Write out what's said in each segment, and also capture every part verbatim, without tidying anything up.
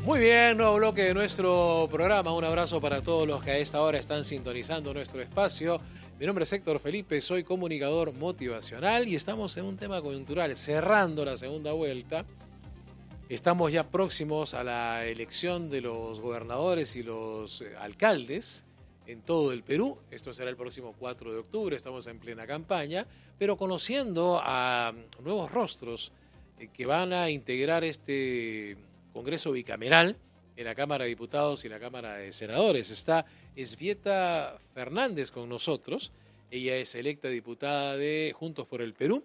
Muy bien, nuevo bloque de nuestro programa. Un abrazo para todos los que a esta hora están sintonizando nuestro espacio. Mi nombre es Héctor Felipe, soy comunicador motivacional y estamos en un tema coyuntural, cerrando la segunda vuelta. Estamos ya próximos a la elección de los gobernadores y los alcaldes en todo el Perú. Esto será el próximo cuatro de octubre, estamos en plena campaña, pero conociendo a nuevos rostros que van a integrar este Congreso bicameral en la Cámara de Diputados y la Cámara de Senadores. Está Esvieta Fernández con nosotros. Ella es electa diputada de Juntos por el Perú.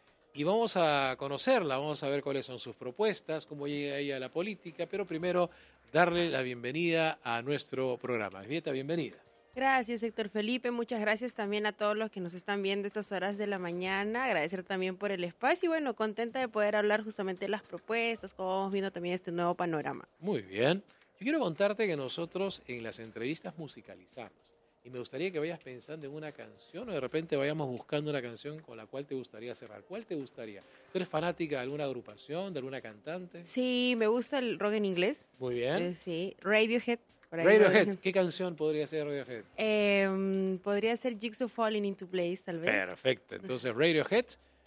Y vamos a conocerla, vamos a ver cuáles son sus propuestas, cómo llega ella a la política, pero primero darle la bienvenida a nuestro programa. Esvieta, bienvenida. Gracias, Héctor Felipe. Muchas gracias también a todos los que nos están viendo estas horas de la mañana. Agradecer también por el espacio y bueno, contenta de poder hablar justamente de las propuestas, cómo vamos viendo también este nuevo panorama. Muy bien. Yo quiero contarte que nosotros en las entrevistas musicalizamos y me gustaría que vayas pensando en una canción o de repente vayamos buscando una canción con la cual te gustaría cerrar. ¿Cuál te gustaría? ¿Tú eres fanática de alguna agrupación, de alguna cantante? Sí, me gusta el rock en inglés. Muy bien. Eh, sí, Radiohead. Radiohead, ¿qué canción podría ser Radiohead? Eh, podría ser Jigsaw Falling into Place, tal vez. Perfecto, entonces Radiohead,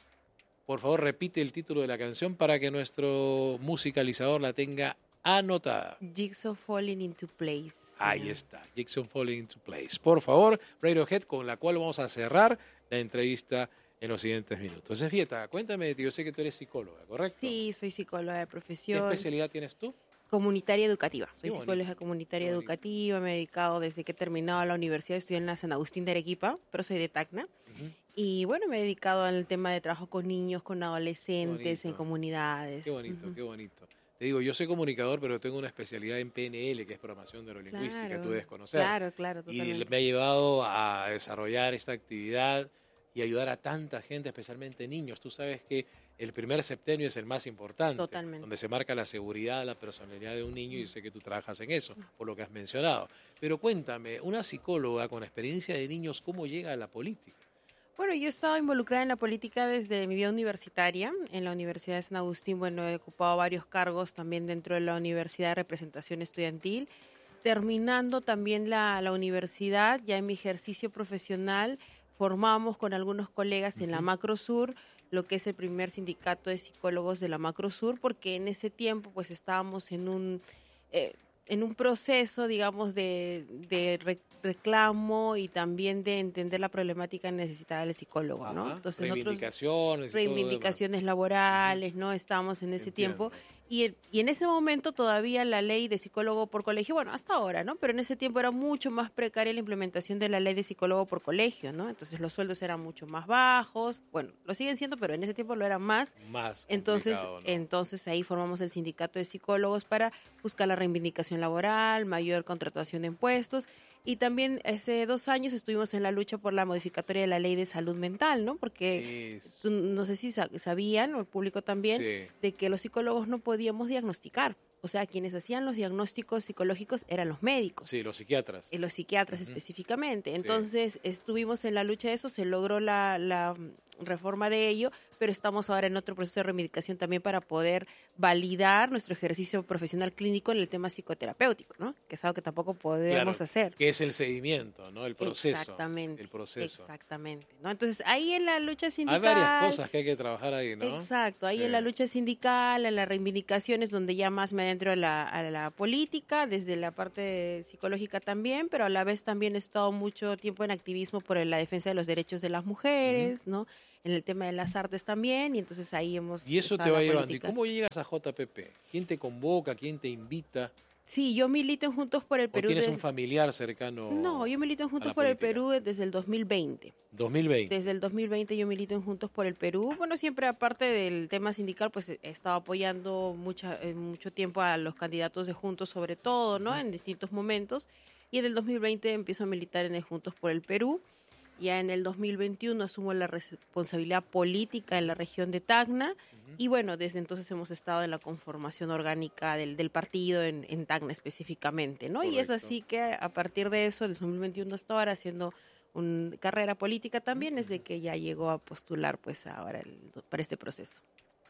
por favor repite el título de la canción para que nuestro musicalizador la tenga anotada. Jigsaw Falling into Place. Ahí está, Jigsaw Falling into Place. Por favor, Radiohead, con la cual vamos a cerrar la entrevista en los siguientes minutos. Esvieta, cuéntame de ti, yo sé que tú eres psicóloga, ¿correcto? Sí, soy psicóloga de profesión. ¿Qué especialidad tienes tú? Comunitaria educativa. Soy Qué psicóloga bonito. comunitaria Qué bonito. educativa. Me he dedicado desde que he terminado la universidad. Estudié en la San Agustín de Arequipa, pero soy de Tacna. Uh-huh. Y bueno, me he dedicado al tema de trabajo con niños, con adolescentes, Qué en bonito. comunidades. Qué bonito, Ujú. qué bonito. Te digo, yo soy comunicador, pero tengo una especialidad en P N L, que es programación neurolingüística, Claro, tú debes conocer. claro, claro, Y totalmente. me ha llevado a desarrollar esta actividad y ayudar a tanta gente, especialmente niños. Tú sabes que el primer septenio es el más importante, Totalmente. donde se marca la seguridad, la personalidad de un niño, y sé que tú trabajas en eso, por lo que has mencionado. Pero cuéntame, una psicóloga con experiencia de niños, ¿cómo llega a la política? Bueno, yo he estado involucrada en la política desde mi vida universitaria. En la Universidad de San Agustín, bueno, he ocupado varios cargos también dentro de la Universidad de Representación Estudiantil. Terminando también la, la universidad, ya en mi ejercicio profesional, formamos con algunos colegas en la Ujú. Macro Sur, lo que es el primer sindicato de psicólogos de la Macro Sur, porque en ese tiempo pues estábamos en un, eh, en un proceso, digamos, de, de re- reclamo y también de entender la problemática necesitada del psicólogo, ¿no? Ajá. Entonces nosotros Reivindicaciones y todo lo demás. reivindicaciones laborales, ¿no? Estábamos en ese Entiendo. tiempo. Y, el- y en ese momento todavía la ley de psicólogo por colegio, bueno, hasta ahora, ¿no? Pero en ese tiempo era mucho más precaria la implementación de la ley de psicólogo por colegio, ¿no? Entonces los sueldos eran mucho más bajos, bueno, lo siguen siendo, pero en ese tiempo lo eran más. Más Entonces, complicado, ¿no? entonces ahí formamos el sindicato de psicólogos para buscar la reivindicación laboral, mayor contratación de impuestos. Y también hace dos años estuvimos en la lucha por la modificatoria de la ley de salud mental, ¿no? Porque Es- tú- no sé si sa- sabían, o el público también, Sí. de que los psicólogos no podíamos diagnosticar. O sea, quienes hacían los diagnósticos psicológicos eran los médicos. Sí, los psiquiatras. Y los psiquiatras Ujú. específicamente. Entonces, estuvimos en la lucha de eso, se logró la, la mm, reforma de ello, pero estamos ahora en otro proceso de reivindicación también para poder validar nuestro ejercicio profesional clínico en el tema psicoterapéutico, ¿no? Que es algo que tampoco podemos Claro, hacer. que es el seguimiento, ¿no? El proceso. Exactamente. El proceso. Exactamente. ¿No? Entonces, ahí en la lucha Hay sindical. varias cosas que hay que trabajar ahí, ¿no? Exacto, ahí Sí. en la lucha sindical, en las reivindicaciones, donde ya más me adentro a la, a la política, desde la parte psicológica también, pero a la vez también he estado mucho tiempo en activismo por la defensa de los derechos de las mujeres, ¿no? En el tema de las artes también, y entonces ahí hemos Y eso estado te en va la llevando. política. ¿Y cómo llegas a J P P? ¿Quién te convoca? ¿Quién te invita? Sí, yo milito en Juntos por el ¿O Perú. tienes des- un familiar cercano? No, yo milito en a Juntos la por el política? Perú desde el dos mil veinte. dos mil veinte. Desde el dos mil veinte yo milito en Juntos por el Perú. Bueno, siempre aparte del tema sindical, pues he estado apoyando mucha, eh, mucho tiempo a los candidatos de Juntos, sobre todo, ¿no? En distintos momentos. Y en el dos mil veinte empiezo a militar en el Juntos por el Perú. Ya en el dos mil veintiuno asumo la responsabilidad política en la región de Tacna. Y bueno, desde entonces hemos estado en la conformación orgánica del, del partido en, en Tacna específicamente, ¿no? Y es Correcto. así que a partir de eso, del dos mil veintiuno hasta ahora, haciendo una carrera política también, es de que ya llegó a postular pues ahora el- para este proceso.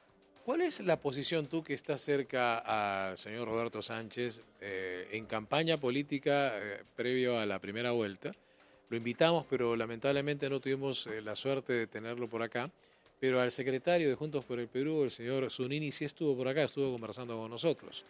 ¿Cuál es la posición tú que estás cerca al señor Roberto Sánchez eh, en campaña política eh, previo a la primera vuelta? Lo invitamos, pero lamentablemente no tuvimos eh, la suerte de tenerlo por acá. Pero al secretario de Juntos por el Perú, el señor Zunini, sí estuvo por acá, estuvo conversando con nosotros.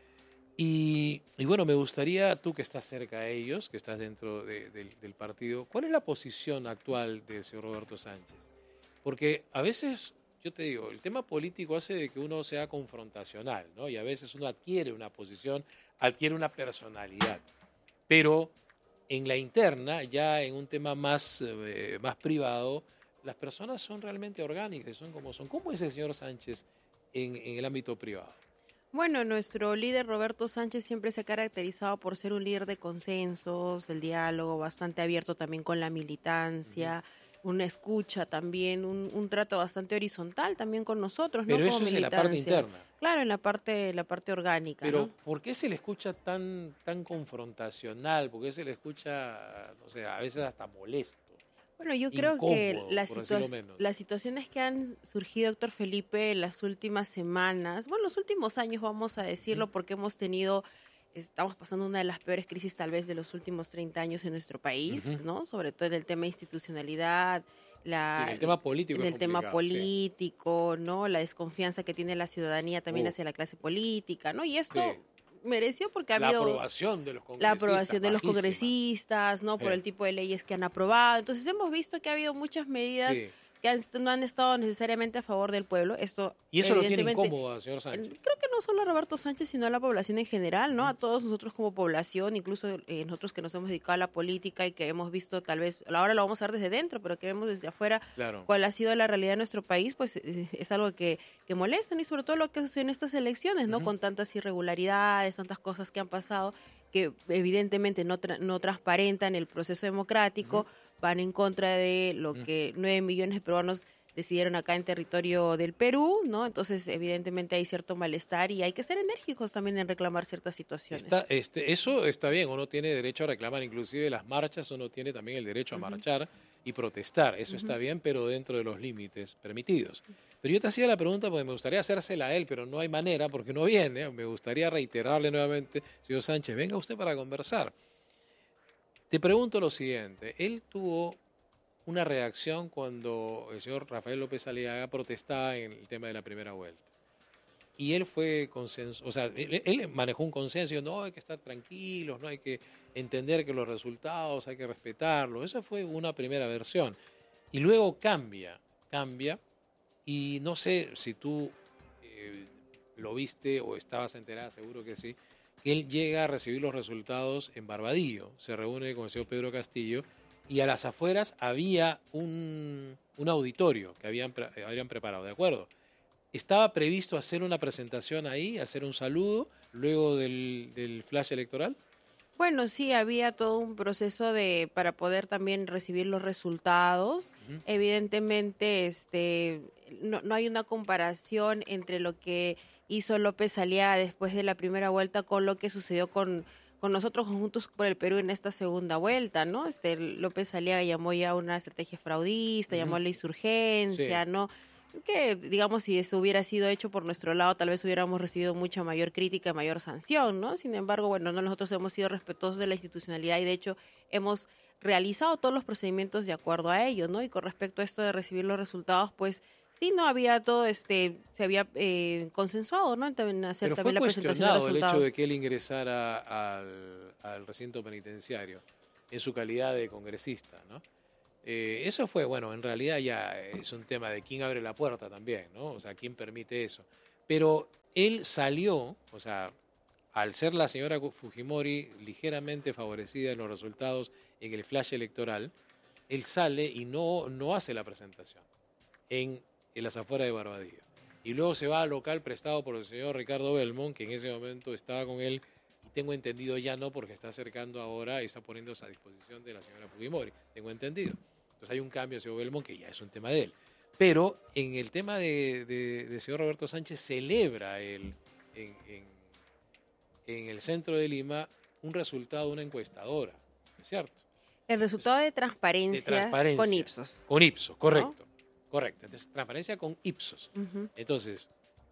Y, y bueno, me gustaría, tú que estás cerca de ellos, que estás dentro de, de, del partido, ¿cuál es la posición actual del señor Roberto Sánchez? Porque a veces, yo te digo, el tema político hace de que uno sea confrontacional, ¿no? Y a veces uno adquiere una posición, adquiere una personalidad. Pero en la interna, ya en un tema más, eh, más privado, las personas son realmente orgánicas, son como son. ¿Cómo es el señor Sánchez en, en el ámbito privado? Bueno, nuestro líder Roberto Sánchez siempre se ha caracterizado por ser un líder de consensos, el diálogo, bastante abierto también con la militancia, uh-huh. una escucha también, un, un trato bastante horizontal también con nosotros, Pero ¿no? eso Como es en la parte interna. Claro, en la parte, la parte orgánica. Pero ¿no? ¿por qué se le escucha tan, tan confrontacional? ¿Por qué se le escucha, no sé, a veces hasta molesto? Bueno, yo Incómodo, creo que la situa- las situaciones que han surgido, Héctor Felipe, en las últimas semanas, bueno, los últimos años, vamos a decirlo, porque hemos tenido, estamos pasando una de las peores crisis tal vez de los últimos treinta años en nuestro país, uh-huh. ¿no? Sobre todo en el tema de institucionalidad, la, en el tema político, en el tema político, sí. ¿no? La desconfianza que tiene la ciudadanía también uh. hacia la clase política, ¿no? Y esto... Sí. mereció porque ha la habido aprobación de los congresistas, la aprobación de bajísima. los congresistas, ¿no? Por sí. el tipo de leyes que han aprobado. Entonces hemos visto que ha habido muchas medidas sí. que han, no han estado necesariamente a favor del pueblo. Esto y eso lo tiene incómodo, señor Sánchez. Creo que no solo a Roberto Sánchez, sino a la población en general, ¿no? Uh-huh. A todos nosotros como población, incluso eh, nosotros que nos hemos dedicado a la política y que hemos visto tal vez, ahora lo vamos a ver desde dentro, pero que vemos desde afuera claro. cuál ha sido la realidad de nuestro país, pues eh, es algo que, que molesta, ¿no? Y sobre todo lo que sucede en estas elecciones, ¿no? Uh-huh. Con tantas irregularidades, tantas cosas que han pasado que evidentemente no, tra- no transparentan el proceso democrático, uh-huh. van en contra de lo uh-huh. que nueve millones de peruanos decidieron acá en territorio del Perú, ¿no? Entonces, evidentemente hay cierto malestar y hay que ser enérgicos también en reclamar ciertas situaciones. Está, este, eso está bien, uno tiene derecho a reclamar, inclusive las marchas, uno tiene también el derecho a uh-huh. marchar y protestar, eso uh-huh. está bien, pero dentro de los límites permitidos. Pero yo te hacía la pregunta porque me gustaría hacérsela a él, pero no hay manera porque no viene. Me gustaría reiterarle nuevamente, señor Sánchez, venga usted para conversar. Te pregunto lo siguiente, él tuvo una reacción cuando el señor Rafael López Aliaga protestaba en el tema de la primera vuelta. Y él fue consenso, o sea, él, él manejó un consenso, no, hay que estar tranquilos, no hay que entender que los resultados hay que respetarlos. Esa fue una primera versión. Y luego cambia, cambia, y no sé si tú eh, lo viste o estabas enterada, seguro que sí, que él llega a recibir los resultados en Barbadillo, se reúne con el señor Pedro Castillo, y a las afueras había un, un auditorio que habían, habían preparado, ¿de acuerdo? ¿Estaba previsto hacer una presentación ahí, hacer un saludo luego del, del flash electoral? Bueno, sí, había todo un proceso de para poder también recibir los resultados. Uh-huh. Evidentemente, este, no, no hay una comparación entre lo que hizo López Aliaga después de la primera vuelta con lo que sucedió con... con nosotros Juntos por el Perú en esta segunda vuelta, ¿no? Este López Aliaga llamó ya una estrategia fraudista, uh-huh. llamó a la insurgencia, sí. ¿no? Que, digamos, si eso hubiera sido hecho por nuestro lado, tal vez hubiéramos recibido mucha mayor crítica, mayor sanción, ¿no? Sin embargo, bueno, nosotros hemos sido respetuosos de la institucionalidad y, de hecho, hemos realizado todos los procedimientos de acuerdo a ello, ¿no? Y con respecto a esto de recibir los resultados, pues, sí, no había todo, este, se había eh, consensuado, ¿no? En hacer Pero también la presentación de resultados. el hecho de que él ingresara al, al recinto penitenciario en su calidad de congresista, ¿no? Eh, eso fue, bueno, en realidad ya es un tema de quién abre la puerta también, ¿no? O sea, quién permite eso. Pero él salió, o sea, al ser la señora Fujimori ligeramente favorecida en los resultados en el flash electoral, él sale y no, no hace la presentación en, en las afueras de Barbadillo. Y luego se va al local prestado por el señor Ricardo Belmont, que en ese momento estaba con él, y tengo entendido ya no, porque está acercando ahora y está poniéndose a disposición de la señora Fujimori, tengo entendido. Entonces hay un cambio, señor Belmont, que ya es un tema de él. Pero en el tema de, de, de señor Roberto Sánchez, celebra él en, en, en el centro de Lima un resultado de una encuestadora, ¿cierto? El resultado de transparencia, de transparencia con Ipsos. Con Ipsos, correcto. ¿No? Correcto. Entonces, transparencia con Ipsos. Uh-huh. Entonces,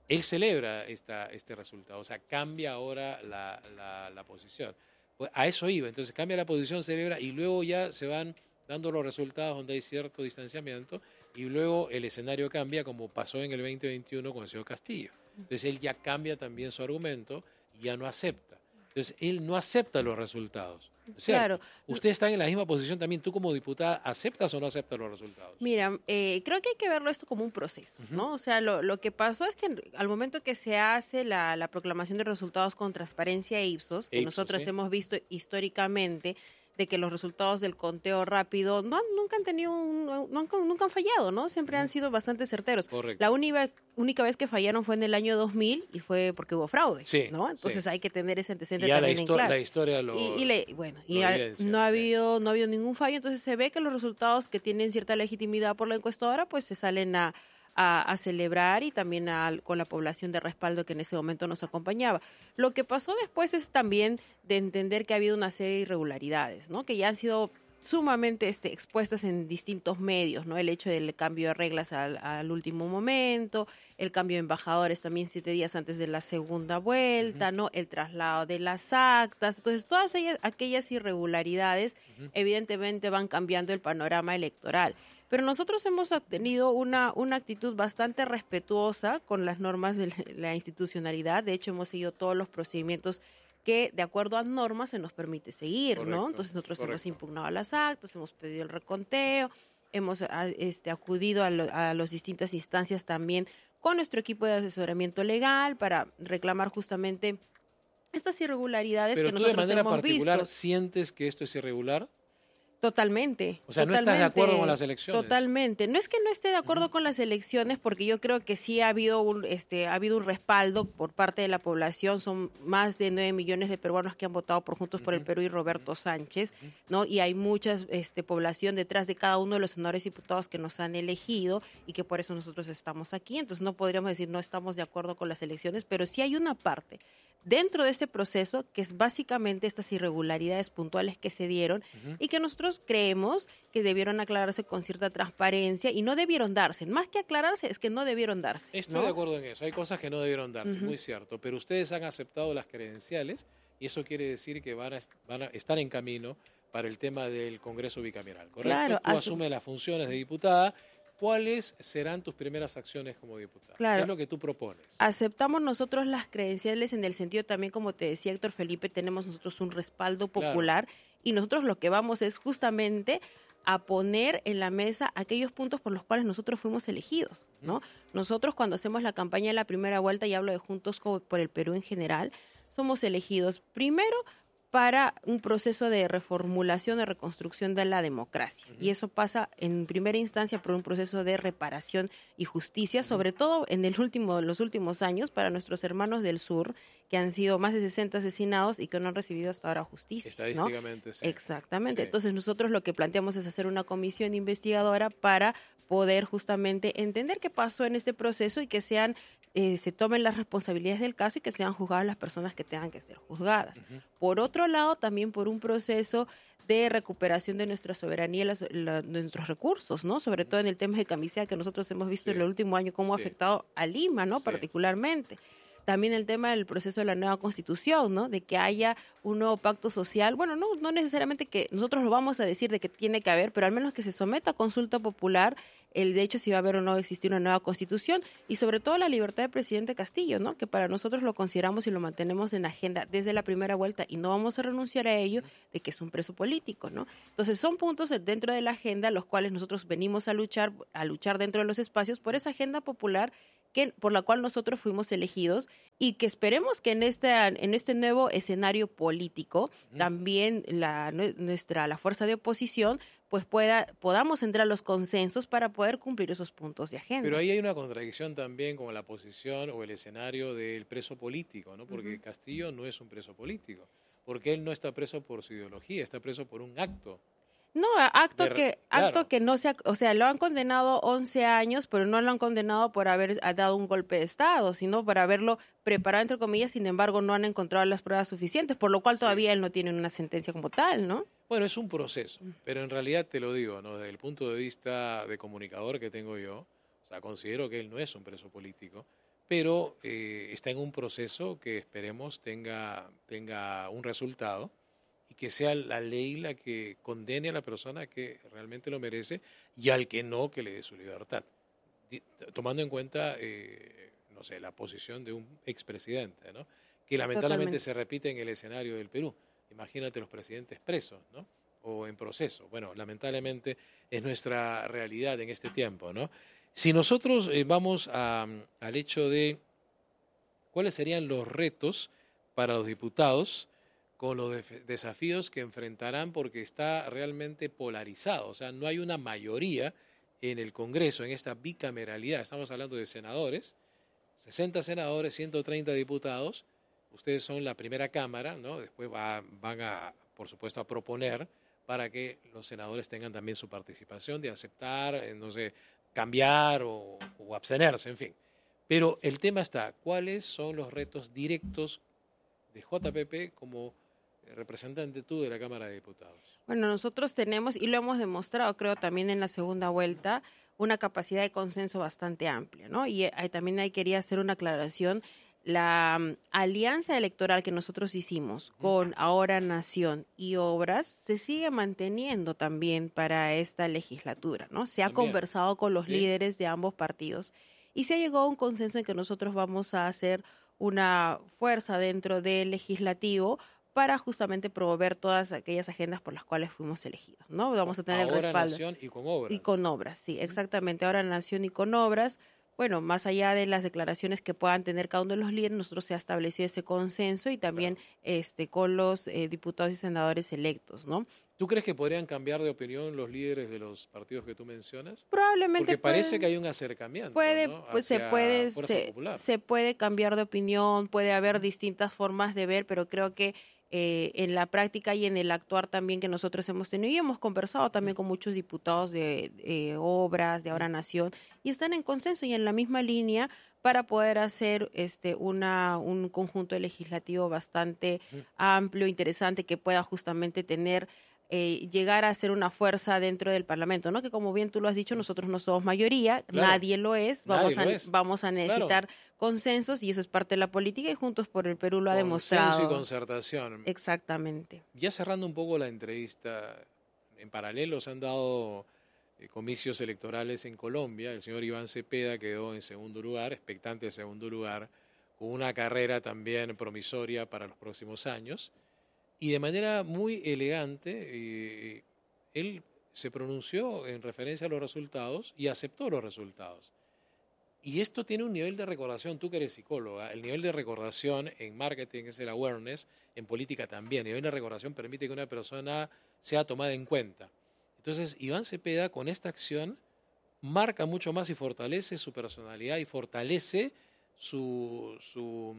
él celebra esta, este resultado, o sea, cambia ahora la, la, la posición. Pues a eso iba, entonces cambia la posición, celebra y luego ya se van dando los resultados donde hay cierto distanciamiento y luego el escenario cambia como pasó en el veinte veintiuno con el señor Castillo. Entonces él ya cambia también su argumento y ya no acepta. Entonces él no acepta los resultados. Claro. Ustedes están en la misma posición también. ¿Tú como diputada aceptas o no aceptas los resultados? Mira, eh, creo que hay que verlo esto como un proceso, ¿no? O sea, lo, lo que pasó es que al momento que se hace la, la proclamación de resultados con transparencia e Ipsos, que Ipsos, nosotros sí. hemos visto históricamente de que los resultados del conteo rápido no, nunca han tenido un, nunca, nunca han fallado, ¿no? Siempre uh-huh. han sido bastante certeros. Correcto. La única, única vez que fallaron fue en el año dos mil y fue porque hubo fraude, sí, ¿no? Entonces sí. hay que tener ese antecedente y ya también la en claro. La historia lo Y, y le, bueno, y lo a, evidencia, no ha sí. habido no ha habido ningún fallo, entonces se ve que los resultados que tienen cierta legitimidad por la encuestadora pues se salen a A, a celebrar y también a, con la población de respaldo que en ese momento nos acompañaba. Lo que pasó después es también de entender que ha habido una serie de irregularidades, ¿no? Que ya han sido sumamente este, expuestas en distintos medios, ¿no? El hecho del cambio de reglas al, al último momento, el cambio de embajadores también siete días antes de la segunda vuelta, uh-huh. ¿no? El traslado de las actas. Entonces, todas ellas, aquellas irregularidades uh-huh. evidentemente van cambiando el panorama electoral. Pero nosotros hemos tenido una, una actitud bastante respetuosa con las normas de la institucionalidad. De hecho, hemos seguido todos los procedimientos que, de acuerdo a normas, se nos permite seguir, correcto, ¿no? Entonces, nosotros correcto. hemos impugnado las actas, hemos pedido el reconteo, hemos este, acudido a, lo, a las distintas instancias también con nuestro equipo de asesoramiento legal para reclamar justamente estas irregularidades Pero que nosotros hemos visto. ¿Pero tú de manera particular sientes que esto es irregular? Totalmente. O sea, totalmente, ¿no estás de acuerdo con las elecciones? Totalmente. No es que no esté de acuerdo uh-huh. con las elecciones, porque yo creo que sí ha habido un, este, ha habido un respaldo por parte de la población. Son más de nueve millones de peruanos que han votado por Juntos uh-huh. por el Perú y Roberto Sánchez, uh-huh. ¿no? Y hay mucha este, población detrás de cada uno de los senadores y diputados que nos han elegido y que por eso nosotros estamos aquí. Entonces no podríamos decir no estamos de acuerdo con las elecciones, pero sí hay una parte dentro de ese proceso que es básicamente estas irregularidades puntuales que se dieron uh-huh. y que nosotros creemos que debieron aclararse con cierta transparencia y no debieron darse. Más que aclararse, es que no debieron darse. Estoy ¿no? de acuerdo en eso. Hay cosas que no debieron darse, uh-huh. muy cierto. Pero ustedes han aceptado las credenciales y eso quiere decir que van a, van a estar en camino para el tema del Congreso bicameral, ¿correcto? Claro, Tú asumes las funciones de diputada. ¿Cuáles serán tus primeras acciones como diputada? Claro. ¿Qué es lo que tú propones? Aceptamos nosotros las credenciales en el sentido también, como te decía Héctor Felipe, tenemos nosotros un respaldo popular claro. y nosotros lo que vamos es justamente a poner en la mesa aquellos puntos por los cuales nosotros fuimos elegidos, ¿no? Nosotros cuando hacemos la campaña de la primera vuelta, y hablo de Juntos por el Perú en general, somos elegidos primero para un proceso de reformulación, de reconstrucción de la democracia. Uh-huh. Y eso pasa en primera instancia por un proceso de reparación y justicia, uh-huh. sobre todo en el último, los últimos años, para nuestros hermanos del sur, que han sido más de sesenta asesinados y que no han recibido hasta ahora justicia. Estadísticamente, ¿no? sí. Exactamente. Sí. Entonces nosotros lo que planteamos es hacer una comisión investigadora para poder justamente entender qué pasó en este proceso y que sean eh, se tomen las responsabilidades del caso y que sean juzgadas las personas que tengan que ser juzgadas. Uh-huh. Por otro lado, también por un proceso de recuperación de nuestra soberanía y la, la, de nuestros recursos, ¿no? Sobre todo en el tema de camisea que nosotros hemos visto sí. en el último año cómo sí. ha afectado a Lima, ¿no? Sí. Particularmente. También el tema del proceso de la nueva constitución, ¿no? De que haya un nuevo pacto social. Bueno, no, no necesariamente que nosotros lo vamos a decir de que tiene que haber, pero al menos que se someta a consulta popular el de hecho si va a haber o no existir una nueva constitución y sobre todo la libertad del presidente Castillo, ¿no? Que para nosotros lo consideramos y lo mantenemos en agenda desde la primera vuelta y no vamos a renunciar a ello de que es un preso político, ¿no? Entonces son puntos dentro de la agenda los cuales nosotros venimos a luchar, a luchar dentro de los espacios por esa agenda popular que, por la cual nosotros fuimos elegidos y que esperemos que en este, en este nuevo escenario político uh-huh. también la, nuestra, la fuerza de oposición pues pueda, podamos entrar a los consensos para poder cumplir esos puntos de agenda. Pero ahí hay una contradicción también con la posición o el escenario del preso político, ¿no? Porque uh-huh. Castillo no es un preso político, porque él no está preso por su ideología, está preso por un acto. No, acto de, que claro. acto que no se, o sea, lo han condenado once años, pero no lo han condenado por haber dado un golpe de Estado, sino por haberlo preparado, entre comillas, sin embargo, no han encontrado las pruebas suficientes, por lo cual todavía sí. él no tiene una sentencia como tal, ¿no? Bueno, es un proceso, pero en realidad te lo digo, ¿no? Desde el punto de vista de comunicador que tengo yo, o sea, considero que él no es un preso político, pero eh, está en un proceso que esperemos tenga, tenga un resultado y que sea la ley la que condene a la persona que realmente lo merece y al que no, que le dé su libertad. Tomando en cuenta, eh, no sé, la posición de un expresidente, ¿no? Que lamentablemente Totalmente. se repite en el escenario del Perú. Imagínate los presidentes presos, ¿no? O en proceso. Bueno, lamentablemente es nuestra realidad en este tiempo, ¿no? Si nosotros eh, vamos a, al hecho de cuáles serían los retos para los diputados con los desafíos que enfrentarán, porque está realmente polarizado, o sea, no hay una mayoría en el Congreso, en esta bicameralidad. Estamos hablando de senadores, sesenta senadores, ciento treinta diputados. Ustedes son la primera cámara, ¿no? Después va, van a, por supuesto, a proponer para que los senadores tengan también su participación de aceptar, eh, no sé, cambiar o, o abstenerse, en fin. Pero el tema está, ¿cuáles son los retos directos de J P P como representante tú de la Cámara de Diputados? Bueno, nosotros tenemos, y lo hemos demostrado, creo, también en la segunda vuelta, una capacidad de consenso bastante amplia, ¿no? Y ahí también ahí quería hacer una aclaración. La um, alianza electoral que nosotros hicimos con Ahora Nación y Obras se sigue manteniendo también para esta legislatura, ¿no? Se ha También. conversado con los Sí. líderes de ambos partidos y se ha llegado a un consenso en que nosotros vamos a hacer una fuerza dentro del legislativo para justamente promover todas aquellas agendas por las cuales fuimos elegidos, ¿no? Vamos a tener Ahora el respaldo. Nación y con obras. Y con obras, sí, exactamente. Ahora Nación y con obras. Bueno, más allá de las declaraciones que puedan tener cada uno de los líderes, nosotros se ha establecido ese consenso y también Claro. este con los eh, diputados y senadores electos, ¿no? ¿Tú crees que podrían cambiar de opinión los líderes de los partidos que tú mencionas? Probablemente Porque parece pueden- que hay un acercamiento, puede, ¿no? pues se hacia puede, Fuerza se, Popular. se puede cambiar de opinión, puede haber distintas formas de ver, pero creo que eh, en la práctica y en el actuar también que nosotros hemos tenido, y hemos conversado también con muchos diputados de, de obras, de Ahora Nación, y están en consenso y en la misma línea para poder hacer este una un conjunto legislativo bastante amplio, interesante, que pueda justamente tener eh, llegar a ser una fuerza dentro del Parlamento, ¿no? Que como bien tú lo has dicho, nosotros no somos mayoría, Claro. nadie lo es, Nadie vamos lo a es. vamos a necesitar Claro. consensos y eso es parte de la política y Juntos por el Perú lo ha demostrado. Consenso y concertación. Exactamente. Ya cerrando un poco la entrevista, en paralelo se han dado eh, comicios electorales en Colombia. El señor Iván Cepeda quedó en segundo lugar, expectante de segundo lugar, con una carrera también promisoria para los próximos años. Y de manera muy elegante, eh, él se pronunció en referencia a los resultados y aceptó los resultados. Y esto tiene un nivel de recordación, tú que eres psicóloga, el nivel de recordación en marketing es el awareness, en política también. El nivel de recordación permite que una persona sea tomada en cuenta. Entonces, Iván Cepeda con esta acción marca mucho más y fortalece su personalidad y fortalece su, su,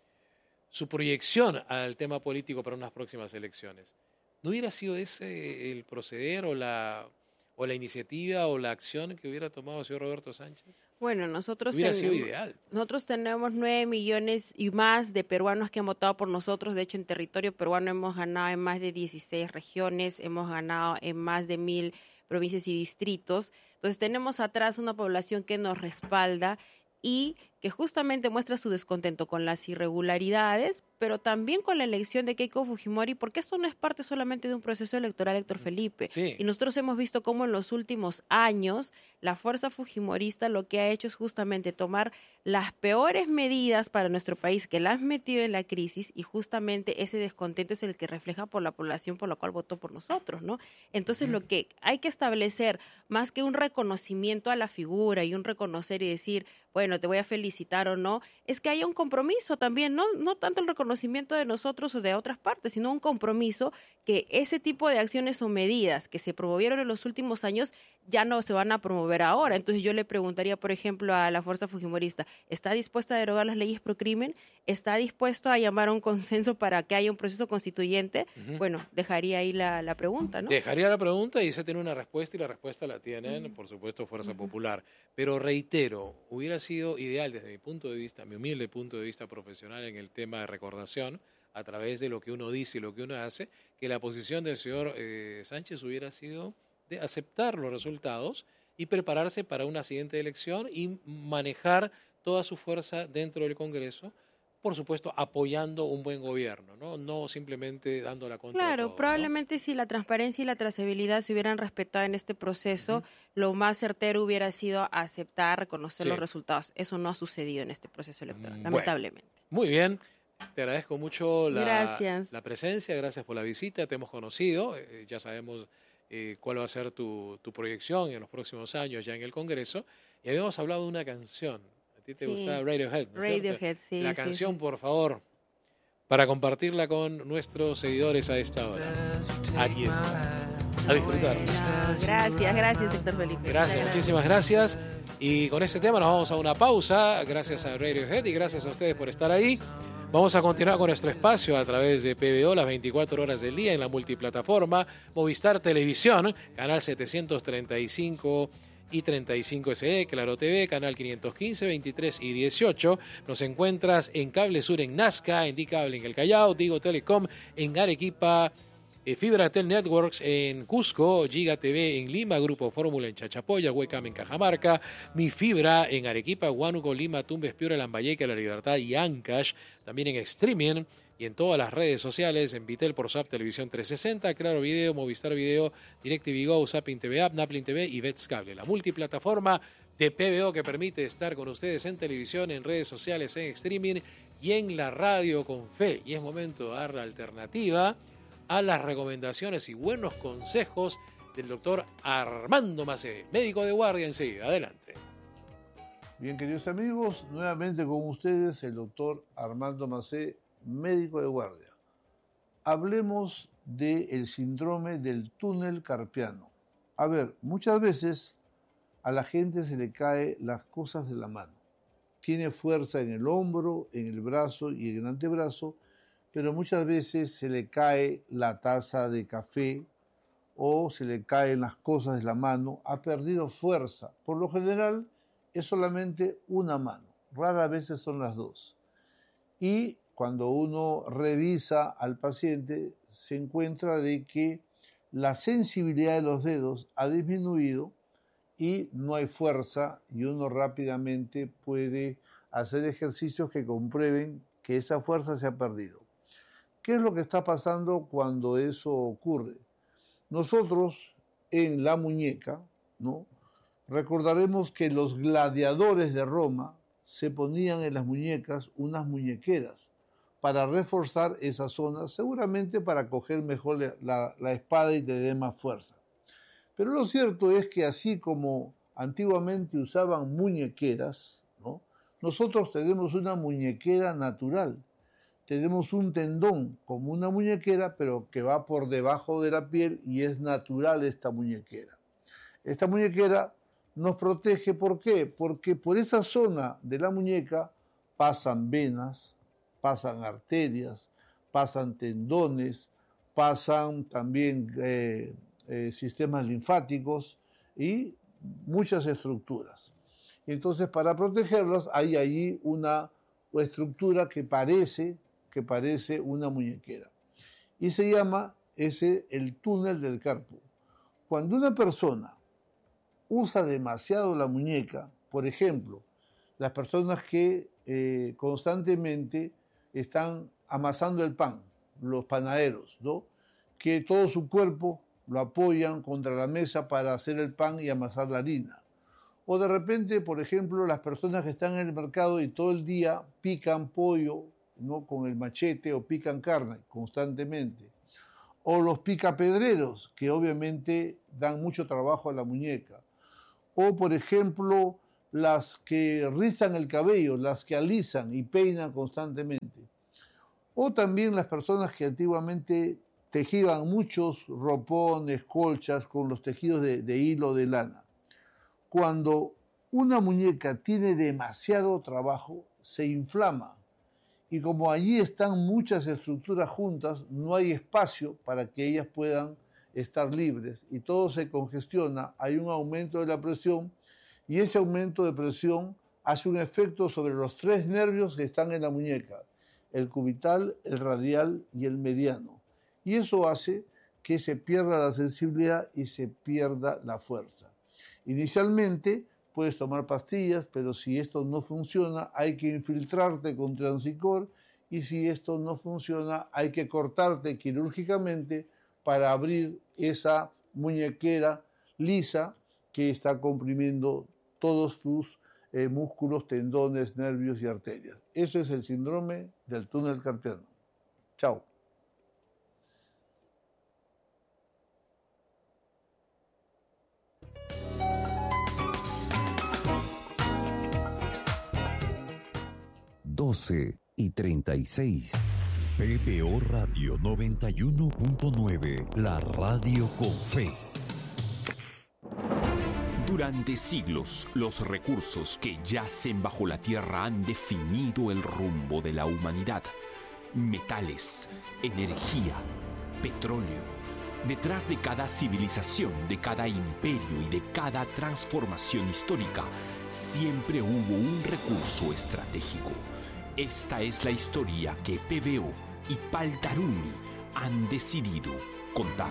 su proyección al tema político para unas próximas elecciones. ¿No hubiera sido ese el proceder o la, o la iniciativa o la acción que hubiera tomado el señor Roberto Sánchez? Bueno, nosotros Hubiera sido tenemos, ideal. nosotros tenemos nueve millones y más de peruanos que han votado por nosotros. De hecho, en territorio peruano hemos ganado en más de dieciséis regiones, hemos ganado en más de mil provincias y distritos. Entonces, tenemos atrás una población que nos respalda y que justamente muestra su descontento con las irregularidades, pero también con la elección de Keiko Fujimori, porque esto no es parte solamente de un proceso electoral, Héctor Felipe. Sí. Y nosotros hemos visto cómo en los últimos años la fuerza fujimorista lo que ha hecho es justamente tomar las peores medidas para nuestro país, que la han metido en la crisis, y justamente ese descontento es el que refleja por la población por la cual votó por nosotros, ¿no? Entonces, uh-huh. lo que hay que establecer, más que un reconocimiento a la figura y un reconocer y decir, bueno, te voy a felicitar o no, es que haya un compromiso también, no, no tanto el reconocimiento de nosotros o de otras partes, sino un compromiso que ese tipo de acciones o medidas que se promovieron en los últimos años ya no se van a promover ahora. Entonces yo le preguntaría, por ejemplo, a la fuerza fujimorista, ¿está dispuesta a derogar las leyes pro crimen? ¿Está dispuesto a llamar a un consenso para que haya un proceso constituyente? Uh-huh. Bueno, dejaría ahí la, la pregunta, ¿no? Dejaría la pregunta y se tiene una respuesta y la respuesta la tienen, uh-huh. por supuesto, Fuerza uh-huh. Popular. Pero reitero, hubiera sido ideal desde mi punto de vista, mi humilde punto de vista profesional en el tema de recordación, a través de lo que uno dice y lo que uno hace, que la posición del señor eh, Sánchez hubiera sido de aceptar los resultados y prepararse para una siguiente elección y manejar toda su fuerza dentro del Congreso, por supuesto, apoyando un buen gobierno, ¿no? No simplemente dando la contra Claro, a todo, probablemente ¿no? si la transparencia y la trazabilidad se hubieran respetado en este proceso, uh-huh. lo más certero hubiera sido aceptar, reconocer sí. los resultados. Eso no ha sucedido en este proceso electoral, bueno, lamentablemente. Muy bien. Te agradezco mucho la, gracias. la presencia, gracias por la visita, te hemos conocido, eh, ya sabemos eh, cuál va a ser tu, tu proyección en los próximos años ya en el Congreso, y habíamos hablado de una canción. A ti te sí. gustaba Radiohead, ¿no es Radiohead, sí. La canción, sí, sí. por favor, para compartirla con nuestros seguidores a esta hora. Aquí está. A disfrutar. No, gracias, gracias, Héctor Felipe. Gracias, gracias, muchísimas gracias. Y con este tema nos vamos a una pausa, gracias a Radiohead y gracias a ustedes por estar ahí. Vamos a continuar con nuestro espacio a través de P B O las veinticuatro horas del día en la multiplataforma Movistar Televisión, canal setecientos treinta y cinco y treinta y cinco S E, Claro T V, canal quinientos quince, veintitrés y dieciocho. Nos encuentras en Cable Sur en Nazca, en Dicable en el Callao, Digo Telecom en Arequipa, Fibratel Networks en Cusco, Giga T V en Lima, Grupo Fórmula en Chachapoya, Wecam en Cajamarca, Mi Fibra en Arequipa, Huánuco, Lima, Tumbes, Piura, Lambayeque, La Libertad y Ancash, también en streaming y en todas las redes sociales, en Vitel por Zap, Televisión trescientos sesenta, Claro Video, Movistar Video, DirecTV Go, Zapping T V App, Naplin T V y Bets Cable, la multiplataforma de P B O que permite estar con ustedes en televisión, en redes sociales, en streaming y en la radio con fe. Y es momento de dar la alternativa a las recomendaciones y buenos consejos del doctor Armando Macé, médico de guardia. Enseguida, adelante. Bien, queridos amigos, nuevamente con ustedes el doctor Armando Macé, médico de guardia. Hablemos del síndrome del túnel carpiano. A ver, muchas veces a la gente se le caen las cosas de la mano. Tiene fuerza en el hombro, en el brazo y en el antebrazo, pero muchas veces se le cae la taza de café o se le caen las cosas de la mano, ha perdido fuerza. Por lo general es solamente una mano, raras veces son las dos. Y cuando uno revisa al paciente se encuentra de que la sensibilidad de los dedos ha disminuido y no hay fuerza y uno rápidamente puede hacer ejercicios que comprueben que esa fuerza se ha perdido. ¿Qué es lo que está pasando cuando eso ocurre? Nosotros en la muñeca, ¿no? Recordaremos que los gladiadores de Roma se ponían en las muñecas unas muñequeras para reforzar esa zona, seguramente para coger mejor la, la espada y te dé más fuerza. Pero lo cierto es que así como antiguamente usaban muñequeras, ¿no? Nosotros tenemos una muñequera natural. Tenemos un tendón como una muñequera, pero que va por debajo de la piel y es natural esta muñequera. Esta muñequera nos protege, ¿por qué? Porque por esa zona de la muñeca pasan venas, pasan arterias, pasan tendones, pasan también eh, eh, sistemas linfáticos y muchas estructuras. Entonces, para protegerlas hay allí una estructura que parece... que parece una muñequera. Y se llama ese el túnel del carpo. Cuando una persona usa demasiado la muñeca, por ejemplo, las personas que eh, constantemente están amasando el pan, los panaderos, ¿no? Que todo su cuerpo lo apoyan contra la mesa para hacer el pan y amasar la harina. O de repente, por ejemplo, las personas que están en el mercado y todo el día pican pollo, ¿no? Con el machete o pican carne constantemente. O los picapedreros, que obviamente dan mucho trabajo a la muñeca. O, por ejemplo, las que rizan el cabello, las que alisan y peinan constantemente. O también las personas que antiguamente tejían muchos ropones, colchas con los tejidos de, de hilo de lana. Cuando una muñeca tiene demasiado trabajo, se inflama. Y como allí están muchas estructuras juntas, no hay espacio para que ellas puedan estar libres y todo se congestiona, hay un aumento de la presión y ese aumento de presión hace un efecto sobre los tres nervios que están en la muñeca, el cubital, el radial y el mediano. Y eso hace que se pierda la sensibilidad y se pierda la fuerza. Inicialmente puedes tomar pastillas, pero si esto no funciona, hay que infiltrarte con Transicor, y si esto no funciona, hay que cortarte quirúrgicamente para abrir esa muñequera lisa que está comprimiendo todos tus eh, músculos, tendones, nervios y arterias. Eso es el síndrome del túnel carpiano. Chao. doce y treinta y seis. P B O Radio noventa y uno punto nueve, la radio con fe. Durante siglos, los recursos que yacen bajo la tierra han definido el rumbo de la humanidad. Metales, energía, petróleo. Detrás de cada civilización, de cada imperio y de cada transformación histórica, siempre hubo un recurso estratégico. Esta es la historia que P B O y Paltarumi han decidido contar.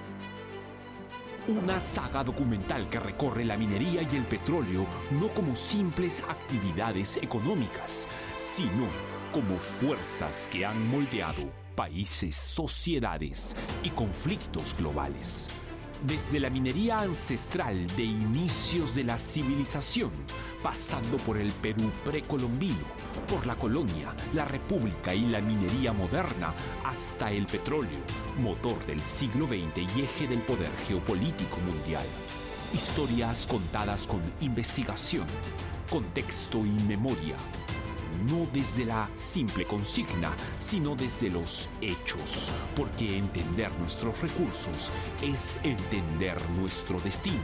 Una saga documental que recorre la minería y el petróleo no como simples actividades económicas, sino como fuerzas que han moldeado países, sociedades y conflictos globales. Desde la minería ancestral de inicios de la civilización, pasando por el Perú precolombino, por la colonia, la república y la minería moderna, hasta el petróleo, motor del siglo veinte y eje del poder geopolítico mundial. Historias contadas con investigación, contexto y memoria. No desde la simple consigna, sino desde los hechos, porque entender nuestros recursos es entender nuestro destino.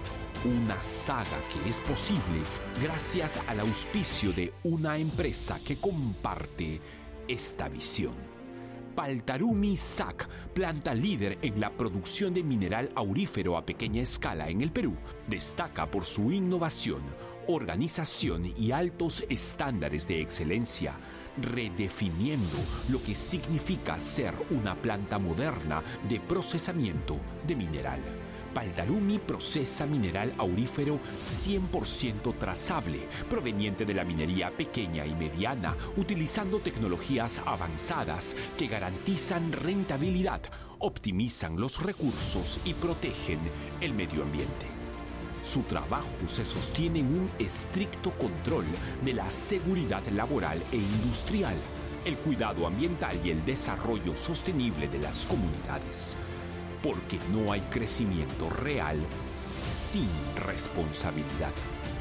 Una saga que es posible gracias al auspicio de una empresa que comparte esta visión. Paltarumi S A C, planta líder en la producción de mineral aurífero a pequeña escala en el Perú, destaca por su innovación, organización y altos estándares de excelencia, redefiniendo lo que significa ser una planta moderna de procesamiento de mineral. Paltarumi procesa mineral aurífero cien por ciento trazable, proveniente de la minería pequeña y mediana, utilizando tecnologías avanzadas que garantizan rentabilidad, optimizan los recursos y protegen el medio ambiente. Su trabajo se sostiene en un estricto control de la seguridad laboral e industrial, el cuidado ambiental y el desarrollo sostenible de las comunidades. Porque no hay crecimiento real sin responsabilidad.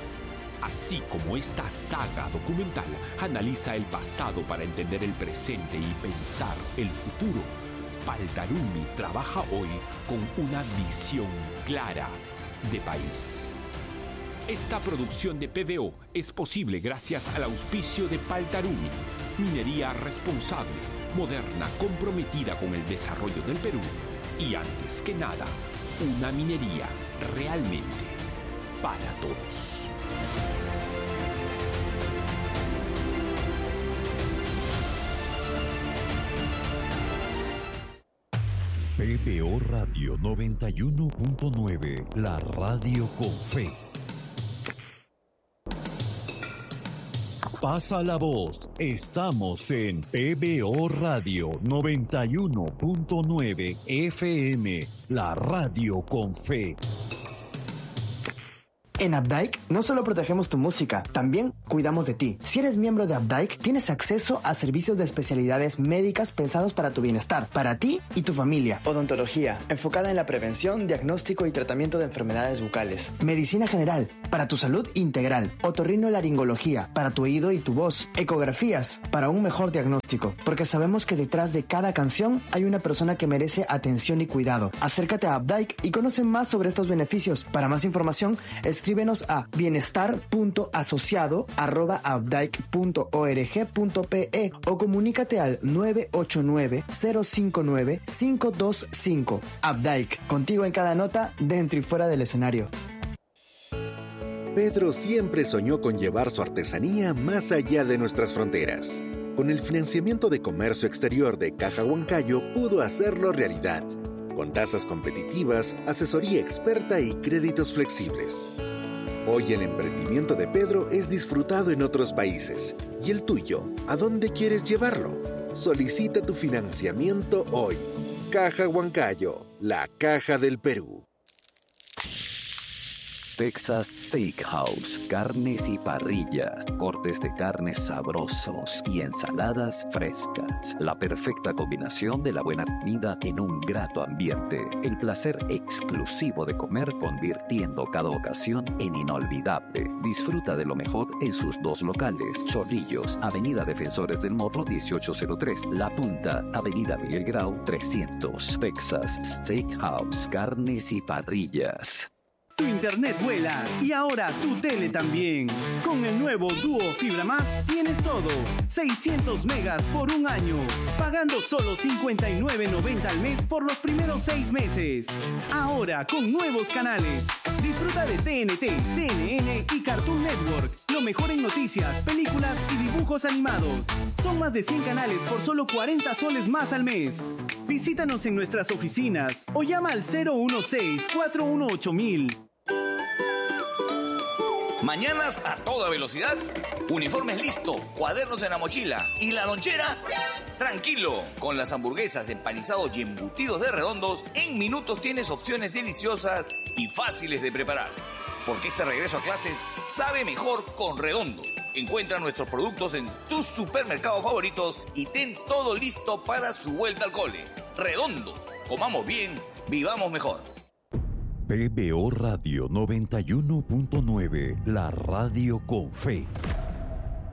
Así como esta saga documental analiza el pasado para entender el presente y pensar el futuro, Paltarumi trabaja hoy con una visión clara de país. Esta producción de P B O es posible gracias al auspicio de Paltarumi, minería responsable, moderna, comprometida con el desarrollo del Perú y, antes que nada, una minería realmente para todos. P B O Radio noventa y uno punto nueve, la radio con fe. Pasa la voz, estamos en P B O Radio noventa y uno punto nueve F M, la radio con fe. En Updike no solo protegemos tu música, también cuidamos de ti. Si eres miembro de Updike, tienes acceso a servicios de especialidades médicas pensados para tu bienestar, para ti y tu familia. Odontología, enfocada en la prevención, diagnóstico y tratamiento de enfermedades bucales. Medicina general, para tu salud integral. Otorrinolaringología, para tu oído y tu voz. Ecografías, para un mejor diagnóstico. Porque sabemos que detrás de cada canción hay una persona que merece atención y cuidado. Acércate a Updike y conoce más sobre estos beneficios. Para más información, escribe Escríbenos a bienestar punto asociado arroba updike punto org punto pe o comunícate al nueve ocho nueve, cero cinco nueve, cinco dos cinco. Updike, contigo en cada nota, dentro y fuera del escenario. Pedro siempre soñó con llevar su artesanía más allá de nuestras fronteras. Con el financiamiento de comercio exterior de Caja Huancayo pudo hacerlo realidad, con tasas competitivas, asesoría experta y créditos flexibles. Hoy el emprendimiento de Pedro es disfrutado en otros países. ¿Y el tuyo? ¿A dónde quieres llevarlo? Solicita tu financiamiento hoy. Caja Huancayo, la caja del Perú. Texas Steakhouse, carnes y parrillas, cortes de carnes sabrosos y ensaladas frescas. La perfecta combinación de la buena comida en un grato ambiente. El placer exclusivo de comer convirtiendo cada ocasión en inolvidable. Disfruta de lo mejor en sus dos locales. Chorrillos, Avenida Defensores del Morro dieciocho cero tres. La Punta, Avenida Miguel Grau trescientos. Texas Steakhouse, carnes y parrillas. Tu internet vuela y ahora tu tele también. Con el nuevo Duo Fibra Más tienes todo. seiscientos megas por un año, pagando solo cincuenta y nueve noventa al mes por los primeros seis meses. Ahora con nuevos canales. Disfruta de T N T, C N N y Cartoon Network. Lo mejor en noticias, películas y dibujos animados. Son más de cien canales por solo cuarenta soles más al mes. Visítanos en nuestras oficinas o llama al cero uno seis, cuatro uno ocho mil. Mañanas a toda velocidad, uniformes listo, cuadernos en la mochila y la lonchera. Tranquilo, con las hamburguesas, empanizados y embutidos de Redondos, en minutos tienes opciones deliciosas y fáciles de preparar. Porque este regreso a clases sabe mejor con Redondos. Encuentra nuestros productos en tus supermercados favoritos y ten todo listo para su vuelta al cole. Redondos, comamos bien, vivamos mejor. P B O Radio noventa y uno punto nueve, la radio con fe.